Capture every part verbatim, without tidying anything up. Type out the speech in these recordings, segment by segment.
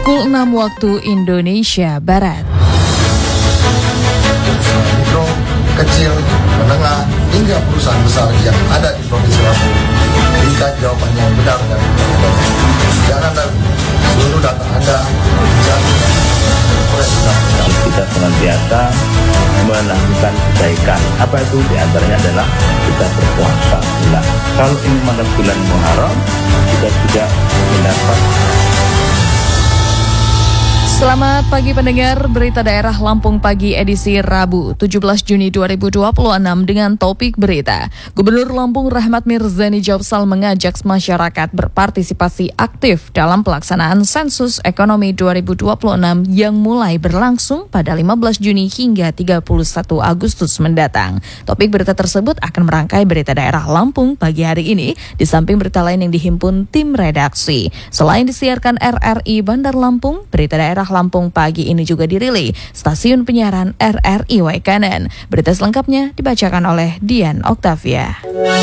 Pukul enam waktu Indonesia Barat. Mikro, kecil, menengah, hingga perusahaan besar yang ada di Provinsi Lampung. Berikan jawaban yang benar dan adanya. Jangan ragu, seluruh data Anda dijamin oleh undang-undang. Kita senantiasa melakukan kebaikan. Apa itu? Di antaranya adalah kita berpuasa. Nah, kalau ini pada bulan Muharram, kita sudah mendapat. Selamat pagi pendengar, berita daerah Lampung pagi edisi Rabu tujuh belas Juni dua ribu dua puluh enam dengan topik berita. Gubernur Lampung Rahmat Mirzani Jausal mengajak masyarakat berpartisipasi aktif dalam pelaksanaan sensus ekonomi dua ribu dua puluh enam yang mulai berlangsung pada lima belas Juni hingga tiga puluh satu Agustus mendatang. Topik berita tersebut akan merangkai berita daerah Lampung pagi hari ini di samping berita lain yang dihimpun tim redaksi. Selain disiarkan R R I Bandar Lampung, berita daerah Lampung pagi ini juga dirilis stasiun penyiaran R R I Waikanan. Berita selengkapnya dibacakan oleh Dian Oktavia.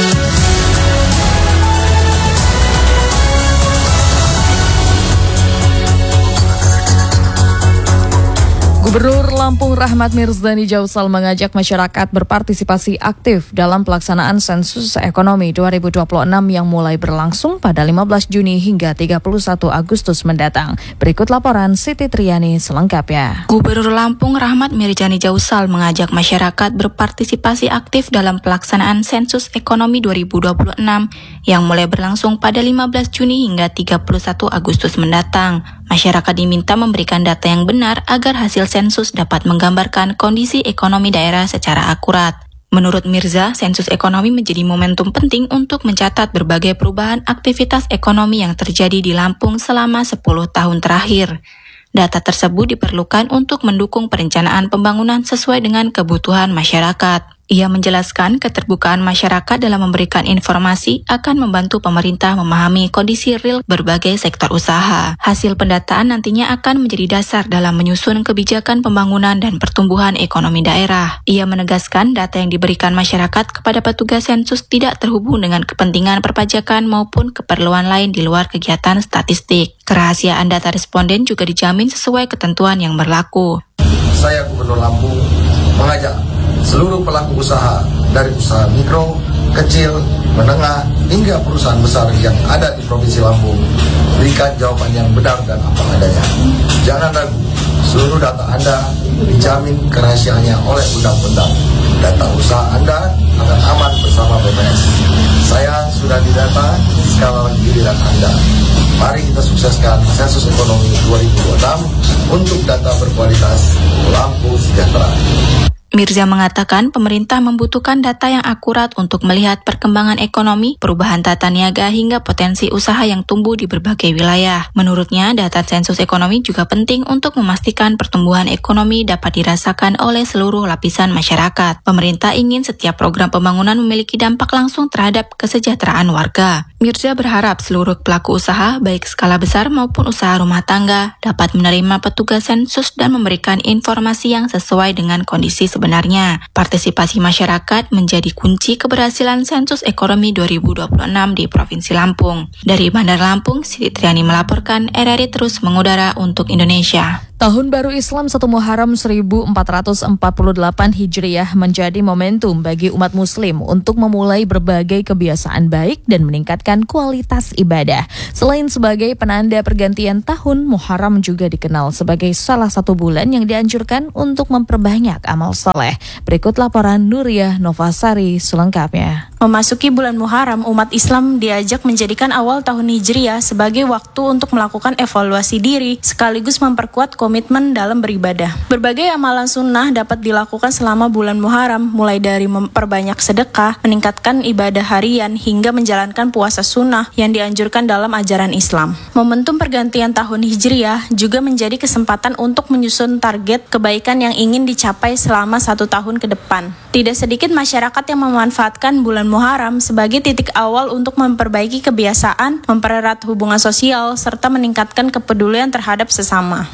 Gubernur Lampung Rahmat Mirzani Jausal mengajak masyarakat berpartisipasi aktif dalam pelaksanaan sensus ekonomi dua ribu dua puluh enam yang mulai berlangsung pada lima belas Juni hingga tiga puluh satu Agustus mendatang. Berikut laporan Siti Triani selengkapnya. Gubernur Lampung Rahmat Mirzani Jausal mengajak masyarakat berpartisipasi aktif dalam pelaksanaan sensus ekonomi dua ribu dua puluh enam yang mulai berlangsung pada lima belas Juni hingga tiga puluh satu Agustus mendatang. Masyarakat diminta memberikan data yang benar agar hasil sensus dapat menggambarkan kondisi ekonomi daerah secara akurat. Menurut Mirza, sensus ekonomi menjadi momentum penting untuk mencatat berbagai perubahan aktivitas ekonomi yang terjadi di Lampung selama sepuluh tahun terakhir. Data tersebut diperlukan untuk mendukung perencanaan pembangunan sesuai dengan kebutuhan masyarakat. Ia menjelaskan keterbukaan masyarakat dalam memberikan informasi akan membantu pemerintah memahami kondisi real berbagai sektor usaha. Hasil pendataan nantinya akan menjadi dasar dalam menyusun kebijakan pembangunan dan pertumbuhan ekonomi daerah. Ia menegaskan data yang diberikan masyarakat kepada petugas sensus tidak terhubung dengan kepentingan perpajakan maupun keperluan lain di luar kegiatan statistik. Kerahasiaan data responden juga dijamin sesuai ketentuan yang berlaku. Saya Gubernur Lampung mengajak seluruh pelaku usaha dari usaha mikro, kecil, menengah, hingga perusahaan besar yang ada di Provinsi Lampung berikan jawaban yang benar dan apa adanya. Jangan ragu, seluruh data Anda dijamin kerahasiaannya oleh undang-undang. Data usaha Anda akan aman bersama B P S. Saya sudah didata, sekarang giliran Anda. Mari kita sukseskan sensus ekonomi dua ribu dua puluh enam untuk data berkualitas Lampung sejahtera. Mirza mengatakan pemerintah membutuhkan data yang akurat untuk melihat perkembangan ekonomi, perubahan tata niaga hingga potensi usaha yang tumbuh di berbagai wilayah. Menurutnya, data sensus ekonomi juga penting untuk memastikan pertumbuhan ekonomi dapat dirasakan oleh seluruh lapisan masyarakat. Pemerintah ingin setiap program pembangunan memiliki dampak langsung terhadap kesejahteraan warga. Mirza berharap seluruh pelaku usaha, baik skala besar maupun usaha rumah tangga, dapat menerima petugas sensus dan memberikan informasi yang sesuai dengan kondisi sebenarnya. Sebenarnya, partisipasi masyarakat menjadi kunci keberhasilan sensus ekonomi dua ribu dua puluh enam di Provinsi Lampung. Dari Bandar Lampung, Siti Triani melaporkan, R R I terus mengudara untuk Indonesia. Tahun Baru Islam satu Muharram seribu empat ratus empat puluh delapan Hijriah menjadi momentum bagi umat muslim untuk memulai berbagai kebiasaan baik dan meningkatkan kualitas ibadah. Selain sebagai penanda pergantian tahun, Muharram juga dikenal sebagai salah satu bulan yang dianjurkan untuk memperbanyak amal saleh. Berikut laporan Nuriyah Novasari selengkapnya. Memasuki bulan Muharram, umat Islam diajak menjadikan awal tahun Hijriah sebagai waktu untuk melakukan evaluasi diri sekaligus memperkuat komitmen dalam beribadah. Berbagai amalan sunnah dapat dilakukan selama bulan Muharram, mulai dari memperbanyak sedekah, meningkatkan ibadah harian, hingga menjalankan puasa sunnah yang dianjurkan dalam ajaran Islam. Momentum pergantian tahun Hijriah juga menjadi kesempatan untuk menyusun target kebaikan yang ingin dicapai selama satu tahun ke depan. Tidak sedikit masyarakat yang memanfaatkan bulan Muharram sebagai titik awal untuk memperbaiki kebiasaan, mempererat hubungan sosial, serta meningkatkan kepedulian terhadap sesama. Dengan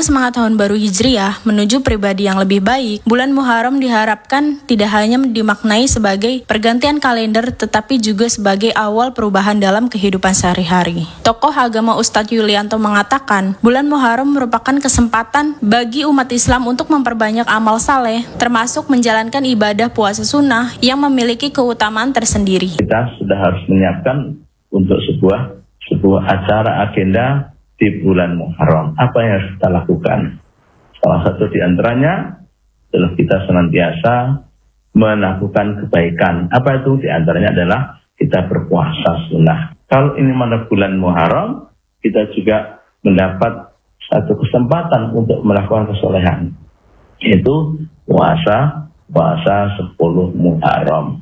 semangat tahun baru Hijriah menuju pribadi yang lebih baik, bulan Muharram diharapkan tidak hanya dimaknai sebagai pergantian kalender tetapi juga sebagai awal perubahan dalam kehidupan sehari-hari. Tokoh agama Ustadz Yulianto mengatakan, bulan Muharram merupakan kesempatan bagi umat Islam untuk memperbanyak amal saleh, termasuk menjalankan ibadah puasa sunnah yang memiliki keutamaan tersendiri. Kita sudah harus menyiapkan untuk sebuah sebuah acara agenda di bulan Muharram. Apa yang harus kita lakukan? Salah satu di antaranya adalah kita senantiasa melakukan kebaikan. Apa itu? Di antaranya adalah kita berpuasa sunnah. Kalau ini mana bulan Muharram, kita juga mendapat satu kesempatan untuk melakukan kesolehan, yaitu puasa puasa sepuluh Muharram.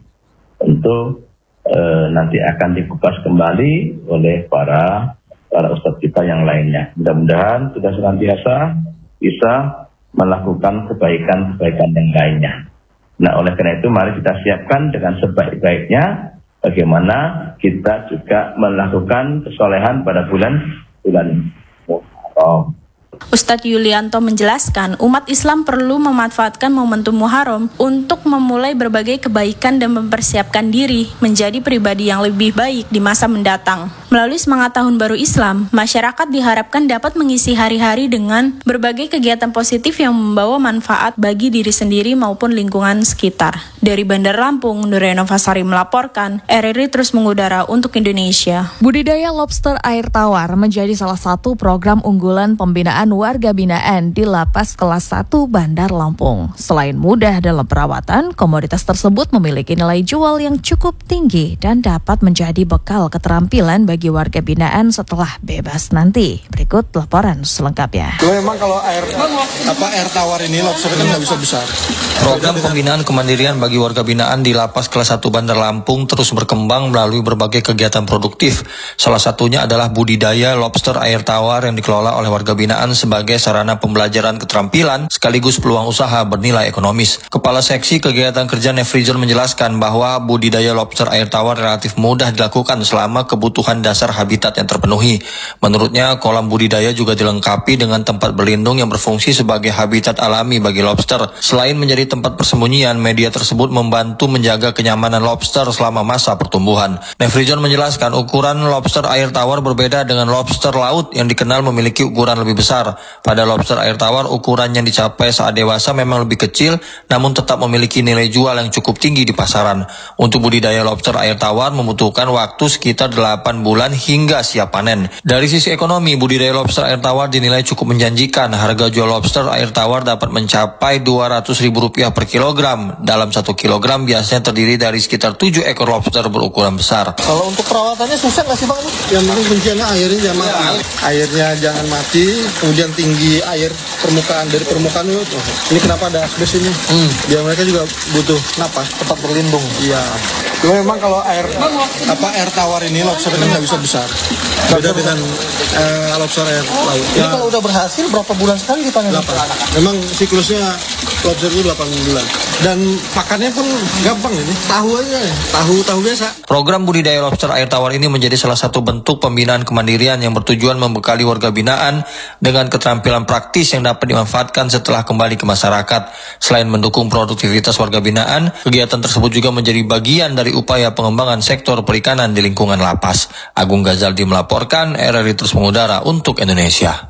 Tentu eh, nanti akan dikupas kembali oleh para para ustadz kita yang lainnya. Mudah-mudahan kita senantiasa bisa melakukan kebaikan-kebaikan yang lainnya. Nah, oleh karena itu mari kita siapkan dengan sebaik-baiknya bagaimana kita juga melakukan kesolehan pada bulan bulan Muharram. Ustadz Yulianto menjelaskan, umat Islam perlu memanfaatkan momentum Muharram untuk memulai berbagai kebaikan dan mempersiapkan diri menjadi pribadi yang lebih baik di masa mendatang. Melalui semangat Tahun Baru Islam, masyarakat diharapkan dapat mengisi hari-hari dengan berbagai kegiatan positif yang membawa manfaat bagi diri sendiri maupun lingkungan sekitar. Dari Bandar Lampung, Nureno Fasari melaporkan, R R I terus mengudara untuk Indonesia. Budidaya lobster air tawar menjadi salah satu program unggulan pembinaan warga binaan di Lapas Kelas satu Bandar Lampung. Selain mudah dalam perawatan, komoditas tersebut memiliki nilai jual yang cukup tinggi dan dapat menjadi bekal keterampilan bagi warga binaan setelah bebas nanti. Berikut laporan selengkapnya. Memang kalau air apa air tawar ini lobster kan nggak bisa besar. Program pembinaan kemandirian bagi warga binaan di Lapas Kelas satu Bandar Lampung terus berkembang melalui berbagai kegiatan produktif. Salah satunya adalah budidaya lobster air tawar yang dikelola oleh warga binaan sebagai sarana pembelajaran keterampilan sekaligus peluang usaha bernilai ekonomis. Kepala Seksi Kegiatan Kerja Nefrizon menjelaskan bahwa budidaya lobster air tawar relatif mudah dilakukan selama kebutuhan dasar habitat yang terpenuhi. Menurutnya, kolam budidaya juga dilengkapi dengan tempat berlindung yang berfungsi sebagai habitat alami bagi lobster. Selain menjadi tempat persembunyian, media tersebut membantu menjaga kenyamanan lobster selama masa pertumbuhan. Nefrizon menjelaskan ukuran lobster air tawar berbeda dengan lobster laut yang dikenal memiliki ukuran lebih besar. Pada lobster air tawar, ukuran yang dicapai saat dewasa memang lebih kecil, namun tetap memiliki nilai jual yang cukup tinggi di pasaran. Untuk budidaya lobster air tawar membutuhkan waktu sekitar delapan bulan hingga siap panen. Dari sisi ekonomi, budidaya lobster air tawar dinilai cukup menjanjikan. Harga jual lobster air tawar dapat mencapai dua ratus ribu rupiah per kilogram. Dalam satu kilogram biasanya terdiri dari sekitar tujuh ekor lobster berukuran besar. Kalau untuk perawatannya susah nggak sih Bang? Yang penting kuncinya airnya jangan mati. Airnya jangan mati, kemudian tinggi air permukaan dari permukaan itu. Ini kenapa ada asbes ini? Hmm. Biar mereka juga butuh napas, tempat berlindung. Iya. Cuma memang kalau air apa air tawar ini lobster kan nggak bisa besar. Beda dengan uh, lobster air laut. Ini ya. Kalau udah berhasil berapa bulan sekali dipanen? Memang siklusnya lobster itu delapan bulan. Dan makannya pun gampang ini. Tahu aja, tahu tahu biasa. Program budidaya lobster air tawar ini menjadi salah satu bentuk pembinaan kemandirian yang bertujuan membekali warga binaan dengan keterampilan praktis yang dapat dimanfaatkan setelah kembali ke masyarakat. Selain mendukung produktivitas warga binaan, kegiatan tersebut juga menjadi bagian dari upaya pengembangan sektor perikanan di lingkungan lapas. Agung Ghazaldi melaporkan, R R I terus mengudara untuk Indonesia.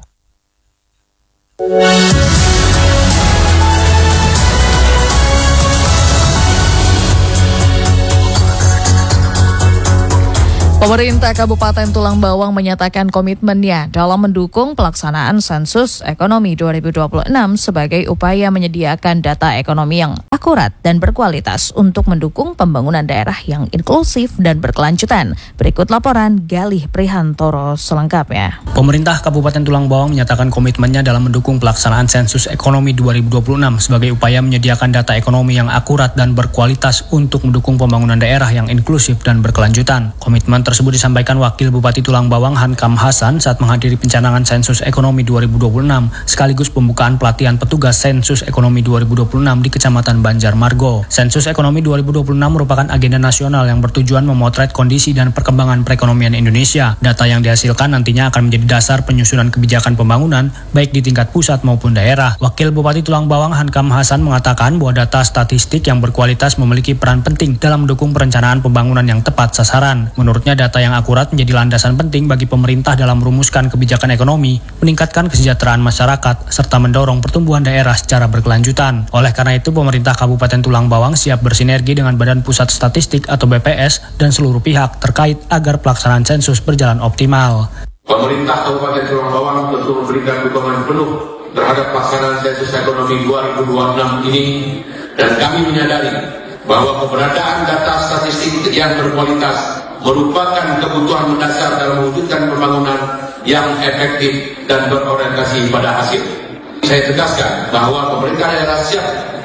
Pemerintah Kabupaten Tulang Bawang menyatakan komitmennya dalam mendukung pelaksanaan sensus ekonomi dua ribu dua puluh enam sebagai upaya menyediakan data ekonomi yang akurat dan berkualitas untuk mendukung pembangunan daerah yang inklusif dan berkelanjutan. Berikut laporan Galih Prihantoro selengkapnya. Pemerintah Kabupaten Tulang Bawang menyatakan komitmennya dalam mendukung pelaksanaan sensus ekonomi dua ribu dua puluh enam sebagai upaya menyediakan data ekonomi yang akurat dan berkualitas untuk mendukung pembangunan daerah yang inklusif dan berkelanjutan. Komitmen tersebut disampaikan Wakil Bupati Tulang Bawang Hankam Hasan saat menghadiri pencanangan Sensus Ekonomi dua ribu dua puluh enam sekaligus pembukaan pelatihan petugas Sensus Ekonomi dua ribu dua puluh enam di Kecamatan Banjarmargo. Sensus Ekonomi dua ribu dua puluh enam merupakan agenda nasional yang bertujuan memotret kondisi dan perkembangan perekonomian Indonesia. Data yang dihasilkan nantinya akan menjadi dasar penyusunan kebijakan pembangunan baik di tingkat pusat maupun daerah. Wakil Bupati Tulang Bawang Hankam Hasan mengatakan bahwa data statistik yang berkualitas memiliki peran penting dalam mendukung perencanaan pembangunan yang tepat sasaran. Menurutnya data yang akurat menjadi landasan penting bagi pemerintah dalam merumuskan kebijakan ekonomi, meningkatkan kesejahteraan masyarakat, serta mendorong pertumbuhan daerah secara berkelanjutan. Oleh karena itu, pemerintah Kabupaten Tulang Bawang siap bersinergi dengan Badan Pusat Statistik atau B P S dan seluruh pihak terkait agar pelaksanaan sensus berjalan optimal. Pemerintah Kabupaten Tulang Bawang tentu memberikan dukungan penuh terhadap pelaksanaan sensus ekonomi dua ribu dua puluh enam ini, dan kami menyadari bahwa keberadaan data statistik yang berkualitas merupakan kebutuhan mendasar dalam mewujudkan pembangunan yang efektif dan berorientasi pada hasil. Saya tegaskan bahwa pemerintah daerah siap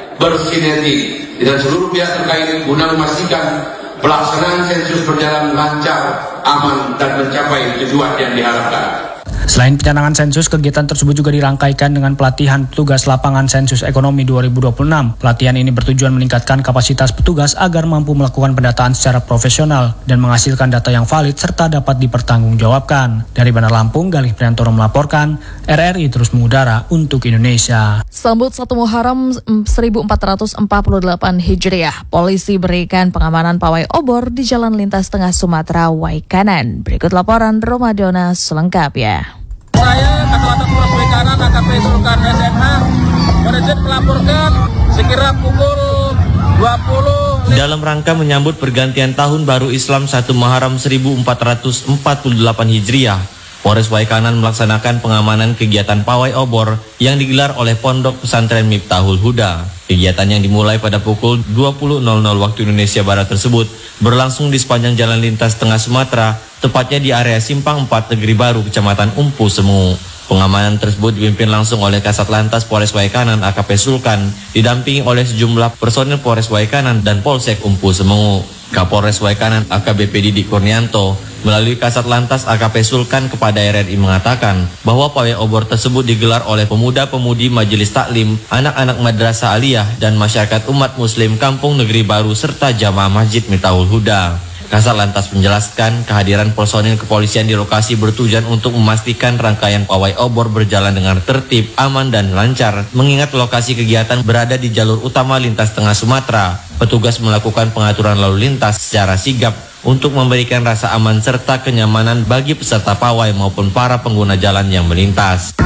bersinergi dengan seluruh pihak terkait guna memastikan pelaksanaan sensus berjalan lancar, aman, dan mencapai tujuan yang diharapkan. Selain pencanangan sensus, kegiatan tersebut juga dirangkaikan dengan pelatihan petugas lapangan Sensus Ekonomi dua ribu dua puluh enam. Pelatihan ini bertujuan meningkatkan kapasitas petugas agar mampu melakukan pendataan secara profesional dan menghasilkan data yang valid serta dapat dipertanggungjawabkan. Dari Bandar Lampung, Galih Priantoro melaporkan, R R I terus mengudara untuk Indonesia. Sambut satu Muharram seribu empat ratus empat puluh delapan Hijriah, polisi berikan pengamanan pawai obor di jalan lintas tengah Sumatera Waikanan. Berikut laporan Romadona selengkapnya. Saya, Katulantas Polres Waikanan, A K P Sulkan S M H, berizin melaporkan sekira pukul dua puluh. Dalam rangka menyambut pergantian tahun baru Islam satu Muharram seribu empat ratus empat puluh delapan Hijriah, Polres Waikanan melaksanakan pengamanan kegiatan pawai obor yang digelar oleh Pondok Pesantren Miftahul Huda. Kegiatan yang dimulai pada pukul dua puluh waktu Indonesia Barat tersebut berlangsung di sepanjang jalan lintas tengah Sumatera, tepatnya di area Simpang empat Negeri Baru, Kecamatan Umpu Semu. Pengamanan tersebut dipimpin langsung oleh Kasat Lantas Polres Waikanan A K P Sulkan, didampingi oleh sejumlah personil Polres Waikanan dan Polsek Umpu Semu. Kapolres Waikanan A K B P Didi Kurnianto melalui Kasat Lantas A K P Sulkan kepada R R I mengatakan bahwa pawai obor tersebut digelar oleh pemuda-pemudi Majelis Taklim, anak-anak Madrasah Aliyah, dan masyarakat umat Muslim Kampung Negeri Baru serta jamaah Masjid Miftahul Huda. Kasat Lantas menjelaskan kehadiran personil kepolisian di lokasi bertujuan untuk memastikan rangkaian pawai obor berjalan dengan tertib, aman, dan lancar. Mengingat lokasi kegiatan berada di jalur utama lintas tengah Sumatera, petugas melakukan pengaturan lalu lintas secara sigap untuk memberikan rasa aman serta kenyamanan bagi peserta pawai maupun para pengguna jalan yang melintas.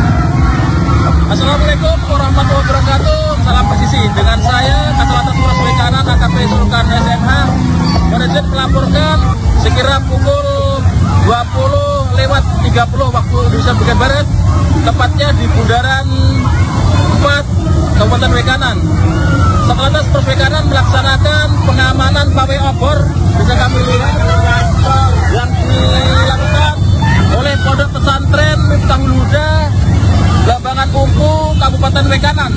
Assalamualaikum warahmatullahi wabarakatuh. Salam presisi. Dengan saya, Katulantas Polres Waikanan A K P Sulkan S M H, berizin melaporkan sekira pukul dua puluh lewat tiga puluh waktu Indonesia bagian Barat, tepatnya di Bundaran empat Kabupaten Waikanan. Satlantas Polres Waikanan melaksanakan pengamanan pawai obor, bisa kami lihat yang dilakukan oleh Pondok Pesantren Miftahul Huda, Lambangan Umpu, Kabupaten Waikanan,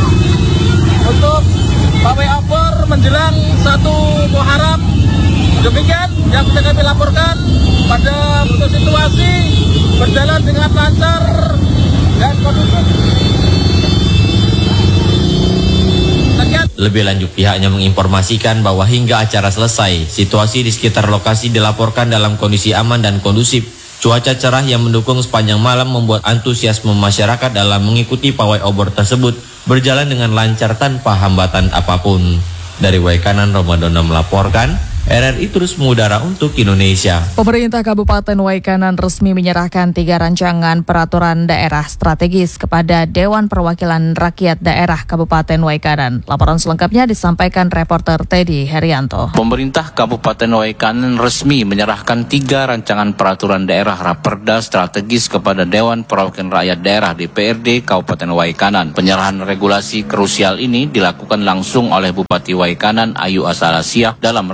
untuk pawai obor menjelang satu Muharram. Demikian yang bisa kami laporkan. Pada untuk situasi berjalan dengan lancar dan kondusif. Lebih lanjut, pihaknya menginformasikan bahwa hingga acara selesai, situasi di sekitar lokasi dilaporkan dalam kondisi aman dan kondusif. Cuaca cerah yang mendukung sepanjang malam membuat antusiasme masyarakat dalam mengikuti pawai obor tersebut berjalan dengan lancar tanpa hambatan apapun. Dari Waikanan, Romadona melaporkan. R R I terus mengudara untuk Indonesia. Pemerintah Kabupaten Waikanan resmi menyerahkan tiga rancangan peraturan daerah strategis kepada Dewan Perwakilan Rakyat Daerah Kabupaten Waikanan. Laporan selengkapnya disampaikan reporter Teddy Herianto. Pemerintah Kabupaten Waikanan resmi menyerahkan tiga rancangan peraturan daerah Raperda strategis kepada Dewan Perwakilan Rakyat Daerah D P R D Kabupaten Waikanan. Penyerahan regulasi krusial ini dilakukan langsung oleh Bupati Waikanan Ayu Asalasiah dalam rapat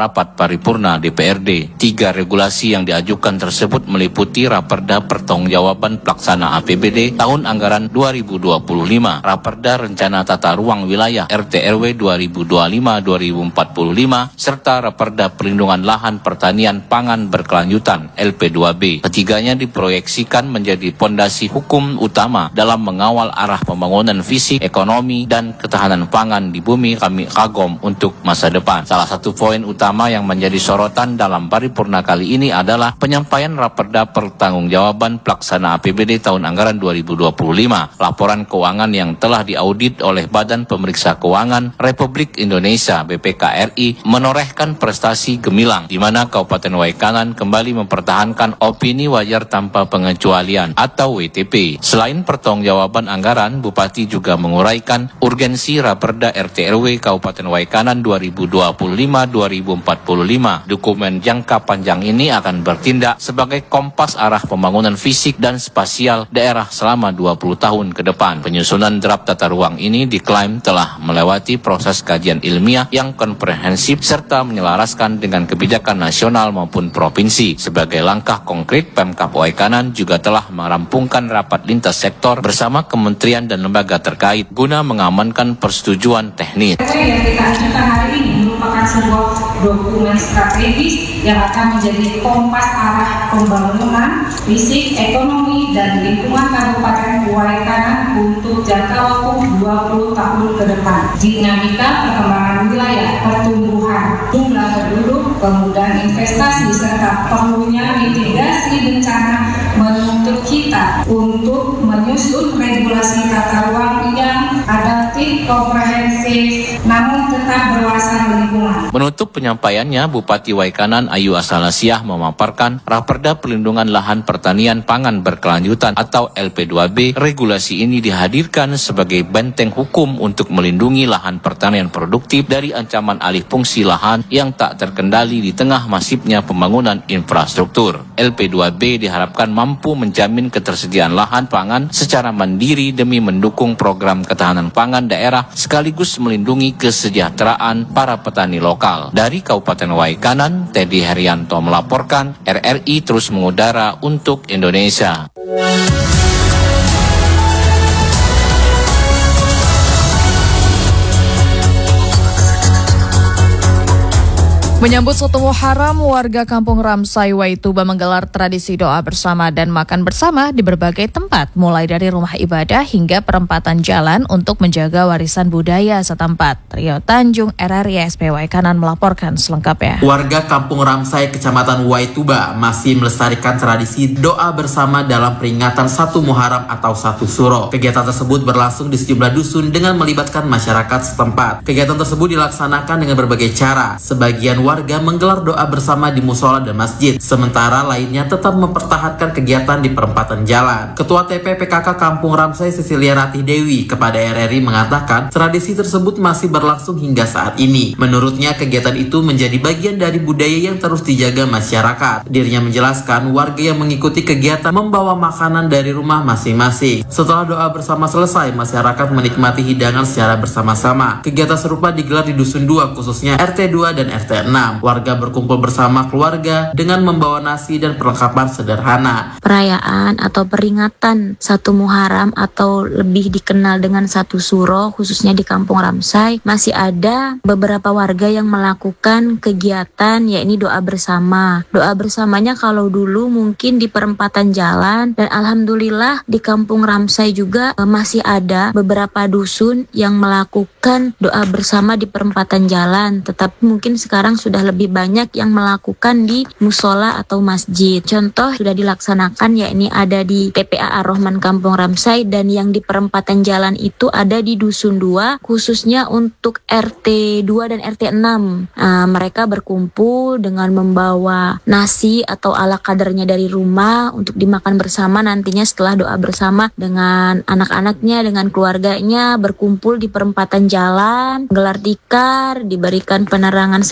paripurna D P R D. Tiga regulasi yang diajukan tersebut meliputi Raperda Pertanggungjawaban Pelaksana A P B D tahun anggaran dua ribu dua puluh lima, Raperda Rencana Tata Ruang Wilayah R T R W dua ribu dua puluh lima sampai dua ribu empat puluh lima, serta Raperda Perlindungan Lahan Pertanian Pangan Berkelanjutan L P dua B. Ketiganya diproyeksikan menjadi pondasi hukum utama dalam mengawal arah pembangunan fisik, ekonomi, dan ketahanan pangan di bumi kami kagom untuk masa depan. Salah satu poin utama yang menjadi sorotan dalam paripurna kali ini adalah penyampaian Raperda Pertanggungjawaban Pelaksana A P B D tahun anggaran dua ribu dua puluh lima, laporan keuangan yang telah diaudit oleh Badan Pemeriksa Keuangan Republik Indonesia B P K R I menorehkan prestasi gemilang, di mana Kabupaten Waikanan kembali mempertahankan opini wajar tanpa pengecualian atau W T P. Selain pertanggungjawaban anggaran, Bupati juga menguraikan urgensi Raperda R T R W Kabupaten Waikanan dua ribu dua puluh lima sampai dua ribu empat puluh lima. Dokumen jangka panjang ini akan bertindak sebagai kompas arah pembangunan fisik dan spasial daerah selama dua puluh tahun ke depan. Penyusunan draft tata ruang ini diklaim telah melewati proses kajian ilmiah yang komprehensif serta menyelaraskan dengan kebijakan nasional maupun provinsi. Sebagai langkah konkret, Pemkab Waikanan juga telah merampungkan rapat lintas sektor bersama kementerian dan lembaga terkait guna mengamankan persetujuan teknis. Yang kita ajukan hari ini merupakan sebuah dokumen strategis yang akan menjadi kompas arah pembangunan fisik, ekonomi, dan lingkungan Kabupaten Waikanan untuk jangka waktu dua puluh tahun ke depan. Dinamika perkembangan wilayah, pertumbuhan, jumlah penduduk, kemudahan investasi, serta perlunya mitigasi bencana menuntut kita untuk menyusun regulasi tata ruang yang adaptif, komprehensif, namun tetap berwawasan lingkungan. Menutup penyampaiannya, Bupati Waikanan Ayu Asalasiah memaparkan Raperda Perlindungan Lahan Pertanian Pangan Berkelanjutan atau L P dua B. Regulasi ini dihadirkan sebagai benteng hukum untuk melindungi lahan pertanian produktif dari ancaman alih fungsi lahan yang tak terkendali di tengah masifnya pembangunan infrastruktur. L P dua B diharapkan mampu menjamin ketersediaan lahan pangan secara mandiri demi mendukung program ketahanan pangan daerah sekaligus melindungi kesejahteraan para petani lokal. Dari Kabupaten Waikanan, Teddy Herianto melaporkan, R R I terus mengudara untuk Indonesia. Menyambut satu Muharram, warga Kampung Ramsai Waituba menggelar tradisi doa bersama dan makan bersama di berbagai tempat, mulai dari rumah ibadah hingga perempatan jalan untuk menjaga warisan budaya setempat. Rio Tanjung, R R I S P Waikanan melaporkan selengkapnya. Warga Kampung Ramsai, Kecamatan Waituba masih melestarikan tradisi doa bersama dalam peringatan satu Muharram atau satu Suro. Kegiatan tersebut berlangsung di sejumlah dusun dengan melibatkan masyarakat setempat. Kegiatan tersebut dilaksanakan dengan berbagai cara. Sebagian warga menggelar doa bersama di musola dan masjid, sementara lainnya tetap mempertahankan kegiatan di perempatan jalan. Ketua T P P K K Kampung Ramsai Cecilia Ratih Dewi kepada R R I mengatakan tradisi tersebut masih berlangsung hingga saat ini. Menurutnya kegiatan itu menjadi bagian dari budaya yang terus dijaga masyarakat. Dirinya menjelaskan warga yang mengikuti kegiatan membawa makanan dari rumah masing-masing. Setelah doa bersama selesai, masyarakat menikmati hidangan secara bersama-sama. Kegiatan serupa digelar di Dusun dua, khususnya R T dua dan R T enam. Warga berkumpul bersama keluarga dengan membawa nasi dan perlengkapan sederhana. Perayaan atau peringatan satu Muharram atau lebih dikenal dengan satu Suro, khususnya di Kampung Ramsai, masih ada beberapa warga yang melakukan kegiatan yakni doa bersama. Doa bersamanya kalau dulu mungkin di perempatan jalan, dan alhamdulillah di Kampung Ramsai juga eh, masih ada beberapa dusun yang melakukan doa bersama di perempatan jalan, tetapi mungkin sekarang sudah lebih banyak yang melakukan di musola atau masjid. Contoh sudah dilaksanakan yakni ada di T P A Ar-Rahman Kampung Ramsai, dan yang di perempatan jalan itu ada di Dusun dua, khususnya untuk R T dua dan R T enam. Nah, mereka berkumpul dengan membawa nasi atau ala kadarnya dari rumah untuk dimakan bersama nantinya setelah doa bersama dengan anak-anaknya, dengan keluarganya, berkumpul di perempatan jalan, gelar tikar, diberikan penerangan seperti lampu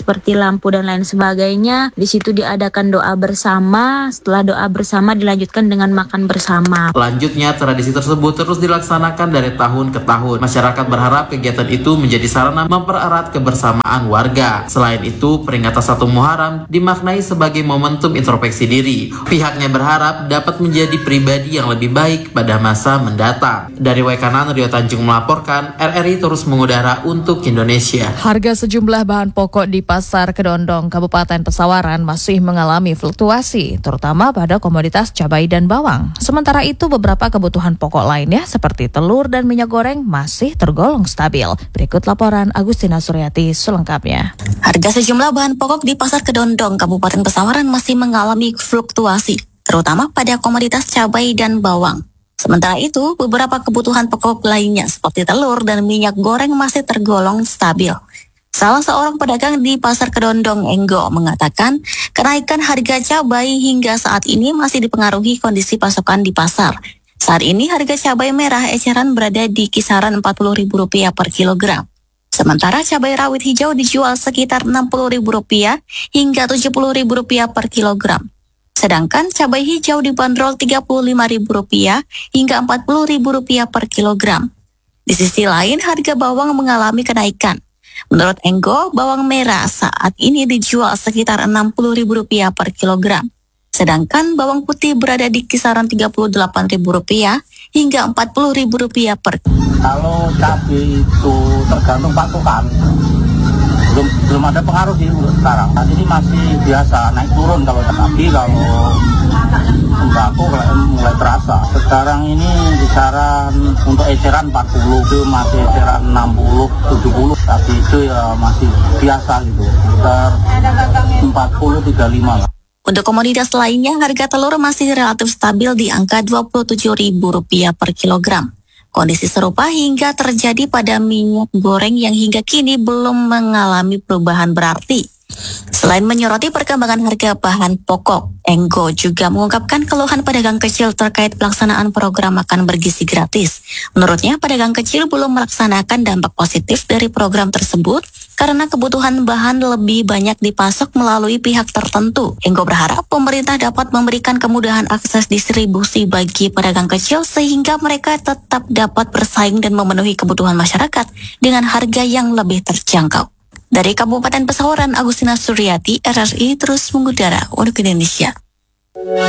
lampu dan lain sebagainya. Di situ diadakan doa bersama, setelah doa bersama dilanjutkan dengan makan bersama. Selanjutnya, tradisi tersebut terus dilaksanakan dari tahun ke tahun. Masyarakat berharap kegiatan itu menjadi sarana mempererat kebersamaan warga. Selain itu, peringatan satu Muharram dimaknai sebagai momentum introspeksi diri. Pihaknya berharap dapat menjadi pribadi yang lebih baik pada masa mendatang. Dari Waikanan, Rio Tanjung melaporkan, R R I terus mengudara untuk Indonesia. Harga sejumlah bahan pokok di Pasar Kedondong, Kabupaten Pesawaran masih mengalami fluktuasi, terutama pada komoditas cabai dan bawang. Sementara itu, beberapa kebutuhan pokok lainnya seperti telur dan minyak goreng masih tergolong stabil. Berikut laporan Agustina Suryati selengkapnya. Harga sejumlah bahan pokok di Pasar Kedondong, Kabupaten Pesawaran masih mengalami fluktuasi, terutama pada komoditas cabai dan bawang. Sementara itu, beberapa kebutuhan pokok lainnya seperti telur dan minyak goreng masih tergolong stabil. Salah seorang pedagang di Pasar Kedondong, Enggo, mengatakan kenaikan harga cabai hingga saat ini masih dipengaruhi kondisi pasokan di pasar. Saat ini harga cabai merah eceran berada di kisaran empat puluh ribu rupiah per kilogram. Sementara cabai rawit hijau dijual sekitar enam puluh ribu rupiah hingga tujuh puluh ribu rupiah per kilogram. Sedangkan cabai hijau dibanderol tiga puluh lima ribu rupiah hingga empat puluh ribu rupiah per kilogram. Di sisi lain, harga bawang mengalami kenaikan. Menurut Enggo, bawang merah saat ini dijual sekitar enam puluh ribu rupiah per kilogram. Sedangkan bawang putih berada di kisaran tiga puluh delapan ribu rupiah hingga empat puluh ribu rupiah per. Kalau cabai itu tergantung pasokan, belum belum ada pengaruh sih untuk sekarang. Saat ini masih biasa naik turun kalau tapi kalau sembako mulai terasa. Sekarang ini kisaran untuk eceran empat puluh, itu masih eceran enam puluh, tujuh puluh, tapi itu ya masih biasa gitu, sekitar empat puluh, tiga puluh lima. Untuk komoditas lainnya, harga telur masih relatif stabil di angka dua puluh tujuh ribu rupiah per kilogram. Kondisi serupa hingga terjadi pada minyak goreng yang hingga kini belum mengalami perubahan berarti. Selain menyoroti perkembangan harga bahan pokok, Enggo juga mengungkapkan keluhan pedagang kecil terkait pelaksanaan program makan bergizi gratis. Menurutnya, pedagang kecil belum melaksanakan dampak positif dari program tersebut karena kebutuhan bahan lebih banyak dipasok melalui pihak tertentu. Enggo berharap pemerintah dapat memberikan kemudahan akses distribusi bagi pedagang kecil sehingga mereka tetap dapat bersaing dan memenuhi kebutuhan masyarakat dengan harga yang lebih terjangkau. Dari Kabupaten Pesawaran, Agustina Suryati, R R I terus mengudara untuk Indonesia.